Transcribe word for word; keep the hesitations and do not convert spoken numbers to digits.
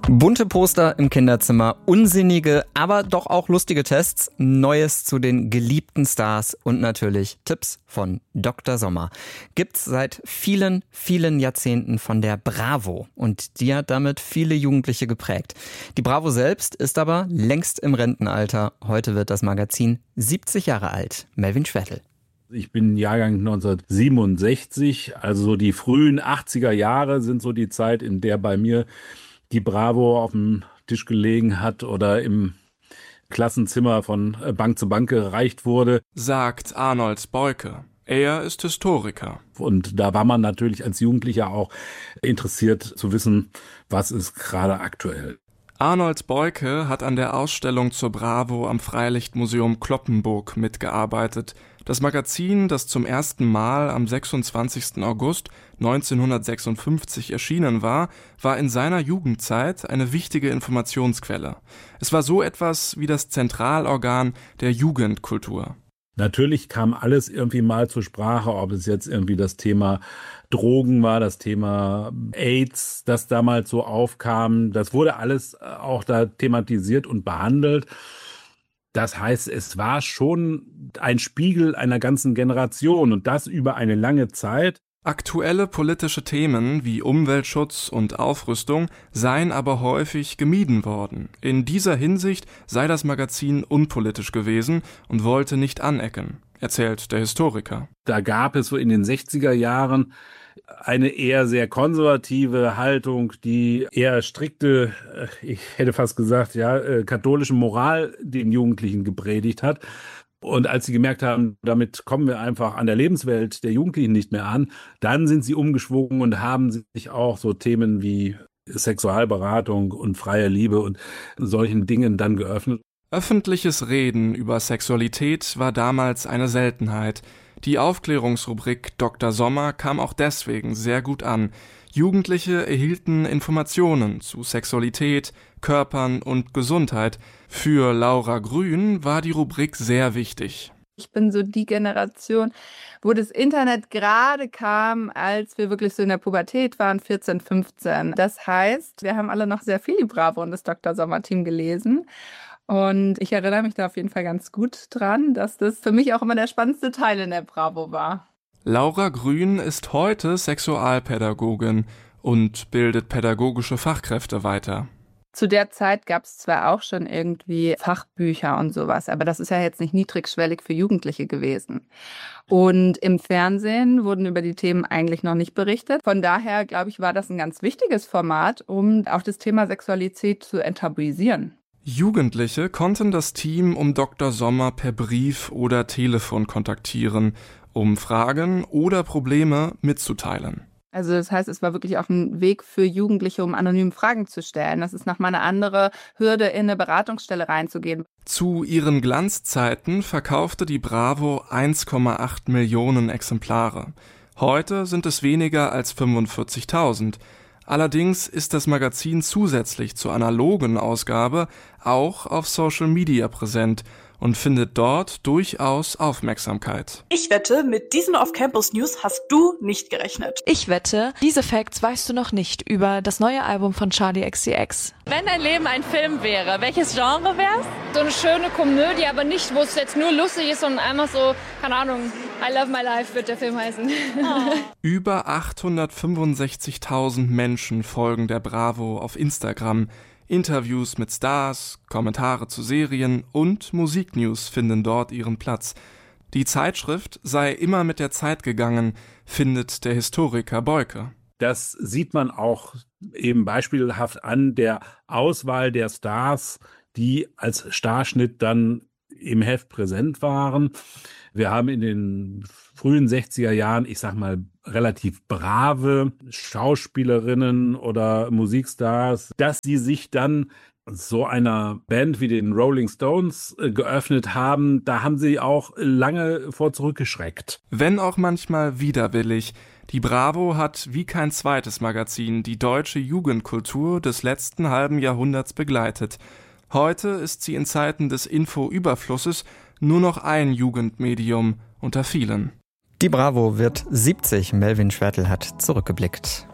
Bunte Poster im Kinderzimmer, unsinnige, aber doch auch lustige Tests, Neues zu den geliebten Stars und natürlich Tipps von Doktor Sommer. Gibt's seit vielen, vielen Jahrzehnten von der Bravo und die hat damit viele Jugendliche geprägt. Die Bravo selbst ist aber längst im Rentenalter. Heute wird das Magazin siebzig Jahre alt. Melvin Schwertl. Ich bin Jahrgang neunzehnhundertsiebenundsechzig, also so die frühen achtziger Jahre sind so die Zeit, in der bei mir die Bravo auf dem Tisch gelegen hat oder im Klassenzimmer von Bank zu Bank gereicht wurde. Sagt Arnold Boyke. Er ist Historiker. Und da war man natürlich als Jugendlicher auch interessiert zu wissen, was ist gerade aktuell. Arnold Boyke hat an der Ausstellung zur Bravo am Freilichtmuseum Cloppenburg mitgearbeitet. Das Magazin, das zum ersten Mal am sechsundzwanzigsten August neunzehnhundertsechsundfünfzig erschienen war, war in seiner Jugendzeit eine wichtige Informationsquelle. Es war so etwas wie das Zentralorgan der Jugendkultur. Natürlich kam alles irgendwie mal zur Sprache, ob es jetzt irgendwie das Thema Drogen war, das Thema AIDS, das damals so aufkam. Das wurde alles auch da thematisiert und behandelt. Das heißt, es war schon ein Spiegel einer ganzen Generation und das über eine lange Zeit. Aktuelle politische Themen wie Umweltschutz und Aufrüstung seien aber häufig gemieden worden. In dieser Hinsicht sei das Magazin unpolitisch gewesen und wollte nicht anecken, erzählt der Historiker. Da gab es so in den sechziger Jahren eine eher sehr konservative Haltung, die eher strikte, ich hätte fast gesagt, ja, katholische Moral den Jugendlichen gepredigt hat. Und als sie gemerkt haben, damit kommen wir einfach an der Lebenswelt der Jugendlichen nicht mehr an, dann sind sie umgeschwungen und haben sich auch so Themen wie Sexualberatung und freie Liebe und solchen Dingen dann geöffnet. Öffentliches Reden über Sexualität war damals eine Seltenheit. Die Aufklärungsrubrik Doktor Sommer kam auch deswegen sehr gut an. Jugendliche erhielten Informationen zu Sexualität, Körpern und Gesundheit. Für Laura Grün war die Rubrik sehr wichtig. Ich bin so die Generation, wo das Internet gerade kam, als wir wirklich so in der Pubertät waren, vierzehn, fünfzehn. Das heißt, wir haben alle noch sehr viel die Bravo und das Doktor Sommer-Team gelesen. Und ich erinnere mich da auf jeden Fall ganz gut dran, dass das für mich auch immer der spannendste Teil in der Bravo war. Laura Grün ist heute Sexualpädagogin und bildet pädagogische Fachkräfte weiter. Zu der Zeit gab es zwar auch schon irgendwie Fachbücher und sowas, aber das ist ja jetzt nicht niedrigschwellig für Jugendliche gewesen. Und im Fernsehen wurden über die Themen eigentlich noch nicht berichtet. Von daher, glaube ich, war das ein ganz wichtiges Format, um auch das Thema Sexualität zu enttabuisieren. Jugendliche konnten das Team um Doktor Sommer per Brief oder Telefon kontaktieren, um Fragen oder Probleme mitzuteilen. Also das heißt, es war wirklich auch ein Weg für Jugendliche, um anonym Fragen zu stellen. Das ist nochmal eine andere Hürde, in eine Beratungsstelle reinzugehen. Zu ihren Glanzzeiten verkaufte die Bravo eins Komma acht Millionen Exemplare. Heute sind es weniger als fünfundvierzigtausend. Allerdings ist das Magazin zusätzlich zur analogen Ausgabe auch auf Social Media präsent und findet dort durchaus Aufmerksamkeit. Ich wette, mit diesen Off-Campus-News hast du nicht gerechnet. Ich wette, diese Facts weißt du noch nicht über das neue Album von Charli X C X. Wenn dein Leben ein Film wäre, welches Genre wär's? So eine schöne Komödie, aber nicht, wo es jetzt nur lustig ist, sondern einfach so, keine Ahnung, I Love My Life wird der Film heißen. Oh. Über achthundertfünfundsechzigtausend Menschen folgen der Bravo auf Instagram. Interviews mit Stars, Kommentare zu Serien und Musiknews finden dort ihren Platz. Die Zeitschrift sei immer mit der Zeit gegangen, findet der Historiker Boyke. Das sieht man auch eben beispielhaft an der Auswahl der Stars, die als Starschnitt dann im Heft präsent waren. Wir haben in den frühen sechziger Jahren, ich sag mal, relativ brave Schauspielerinnen oder Musikstars, dass sie sich dann so einer Band wie den Rolling Stones äh, geöffnet haben, da haben sie auch lange vor zurückgeschreckt. Wenn auch manchmal widerwillig. Die Bravo hat wie kein zweites Magazin die deutsche Jugendkultur des letzten halben Jahrhunderts begleitet. Heute ist sie in Zeiten des Infoüberflusses nur noch ein Jugendmedium unter vielen. Die Bravo wird siebzig. Melvin Schwertl hat zurückgeblickt.